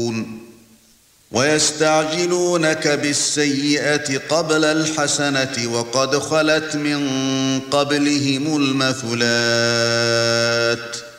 ويستعجلونك بالسيئة قبل الحسنة وقد خلت من قبلهم المثلات